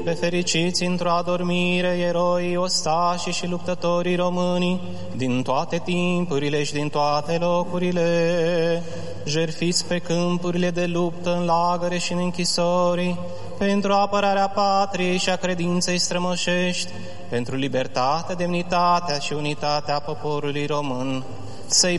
Pe fericiți într-o adormire, eroii, ostașii și luptătorii români, din toate timpurile și din toate locurile, jertfiți pe câmpurile de luptă, în lagăre și în închisori, pentru apărarea patriei și a credinței strămoșești, pentru libertatea, demnitatea și unitatea poporului român, să-i